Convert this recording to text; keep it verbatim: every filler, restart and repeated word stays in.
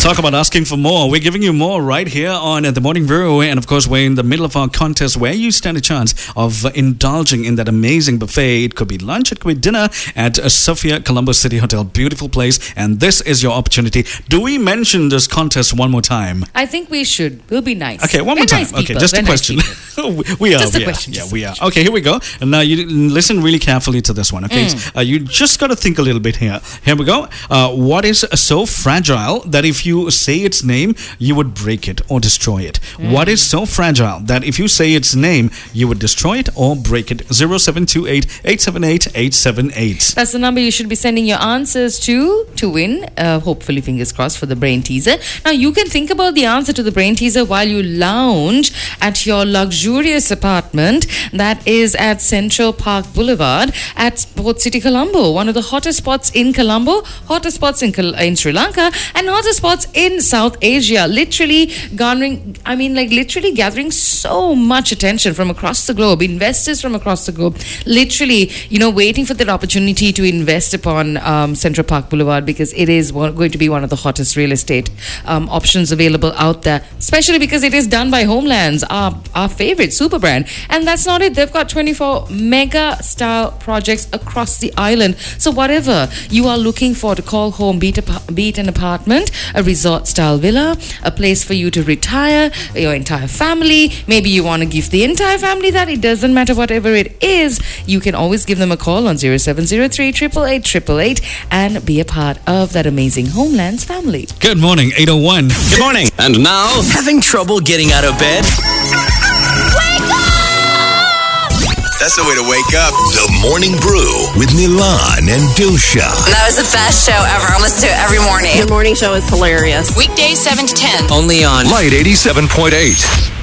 Talk about asking for more. We're giving you more right here on The Morning Brew. And of course, we're in the middle of our contest where you stand a chance of indulging in that amazing buffet. It could be lunch, it could be dinner at Sophia Colombo City Hotel. Beautiful place. And this is your opportunity. Do we mention this contest one more time? I think we should. We'll be nice. Okay, one We're more time. Nice okay, people. just We're a question. Nice we are. Just a we question. Are. Yeah, just we are. Okay, here we go. And now you listen really carefully to this one. Okay, Mm. uh, you just got to think a little bit here. Here we go. Uh, what is so fragile that if you say its name, you would break it or destroy it? Mm. What is so fragile that if you say its name, you would destroy it or break it? zero seven two eight, eight seven eight, eight seven eight. That's the number you should be sending your answers to to win. Uh, hopefully, fingers crossed for the brain teaser. Now, you can think about the answer to the brain teaser while you lounge at your luxurious apartment that is at Central Park Boulevard at Port City, Colombo. One of the hottest spots in Colombo, hottest spots in, Col- in Sri Lanka, and hottest spots in South Asia. Literally garnering, I mean, like literally gathering so much attention from across the globe. Investors from across the globe, literally, you know, waiting for that opportunity to invest upon um, Central Park Boulevard because it is one, going to be one of the hottest real estate um, options available out there, especially because it is done by Homelands, our, our favorite super brand. And that's not it. They've got twenty-four mega style projects across the island. So whatever you are looking for to call home, be it, a, be it an apartment, a resort style villa, a place for you to retire, your entire family, maybe you want to give the entire family that, it doesn't matter, whatever it is, you can always give them a call on zero seven zero three, eight eight eight, eight eight eight and be a part of that amazing Homelands family. Good morning, eight oh one. Good morning. And now, having trouble getting out of bed? Wake up! That's the way to wake up. The Morning Brew with Milan and Dilsha. That was the best show ever. I listen to it every morning. The morning show is hilarious. Weekdays seven to ten. Only on Light eighty-seven point eight.